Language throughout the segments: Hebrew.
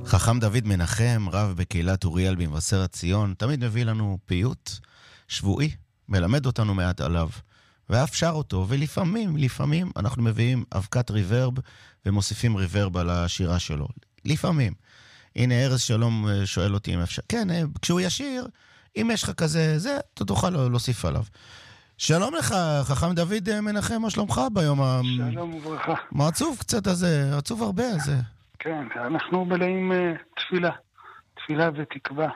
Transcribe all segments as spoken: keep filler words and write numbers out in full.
חכם דוד מנחם, רב בקהילת אוריאל במבשרת ציון, תמיד מביא לנו פיוט שבועי, מלמד אותנו מעט עליו, ואף שר אותו, ולפעמים, לפעמים אנחנו מביאים אבקת ריברב ומוסיפים ריברב על השירה שלו. לפעמים. הנה ארז שלום שואל אותי אם אפשר. כן, כשהוא ישיר, אם יש לך כזה, זה, אתה תוכל להוסיף עליו. שלום לך, חכם דוד מנחם, מה שלומך ביום ה... שלום וברכה. מה עצוב קצת הזה, עצוב הרבה הזה. כן, אנחנו מלאים uh, תפילה, תפילה ותקווה.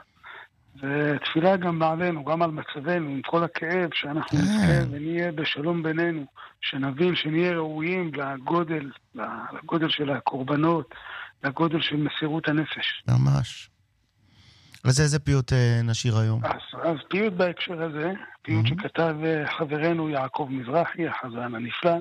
ותפילה גם מעלינו, גם על מצבנו, עם כל הכאב שאנחנו נזכה ונהיה בשלום בינינו, שנבין שנהיה ראויים לגודל, לגודל של הקורבנות, לגודל של מסירות הנפש. ממש. אז איזה פיוט נשיר היום? אז, אז פיוט בהקשר הזה, פיוט mm-hmm. שכתב חברנו יעקב מזרחי, החזן הנפלא,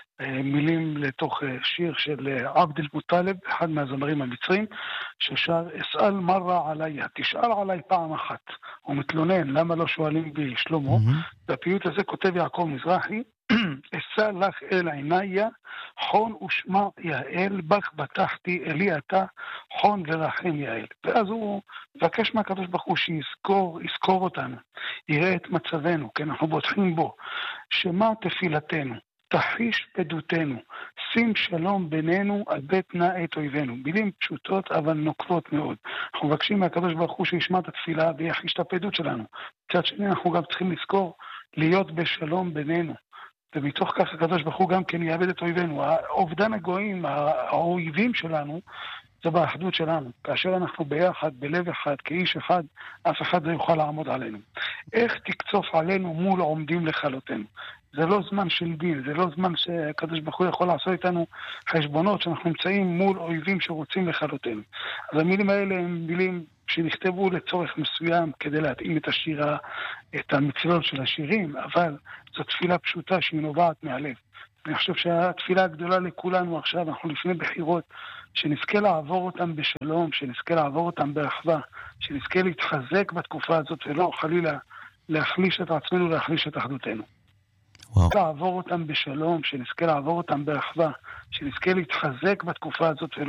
מילים לתוך שיר של עבד אל-מוטלב, אחד מהזמרים המצרים, ששר אסאל מרה עליי, תשאל עליי פעם אחת. הוא מתלונן, למה לא שואלים בי שלמה? Mm-hmm. בפיוט הזה כותב יעקב מזרחי, אסא לך אל עיניה, חון ושמע יעל, בך בטחתי אלי אתה, חון ורחם יעל. ואז הוא מבקש מהקדוש ברוך הוא שיזכור, יזכור אותנו, יראה את מצבנו, כי אנחנו בוטחים בו, שמה תפילתנו, תחיש פדותנו, שים שלום בינינו, על בית נא את אויבינו. מילים פשוטות אבל נוקבות מאוד. אנחנו מבקשים מהקדוש ברוך הוא שישמע את התפילה ויחיש את הפדות שלנו. מצד שני אנחנו גם צריכים לזכור להיות בשלום בינינו. ומתוך כך הקדוש ברוך הוא גם כן יאבד את אויבינו. האובדן הגויים, האויבים שלנו, זה באחדות שלנו. כאשר אנחנו ביחד, בלב אחד, כאיש אחד, אף אחד לא יוכל לעמוד עלינו. איך תקצוף עלינו מול עומדים לכלותנו? זה לא זמן של דין, זה לא זמן שהקדוש ברוך הוא יכול לעשות איתנו חשבונות שאנחנו נמצאים מול אויבים שרוצים לכלותנו. אז המילים האלה הם מילים שנכתבו לצורך מסוים כדי להתאים את השירה, את המצוות של השירים, אבל זו תפילה פשוטה שהיא נובעת מהלב. אני חושב שהתפילה הגדולה לכולנו עכשיו, אנחנו לפני בחירות, שנזכה לעבור אותם בשלום, שנזכה לעבור אותם באחווה, שנזכה להתחזק בתקופה הזאת ולא חלילה להחליש את עצמנו, להחליש את אחדותנו. וואו. לעבור אותם בשלום, שנזכה לעבור אותם באחווה, שנזכה להתחזק בתקופה הזאת ולא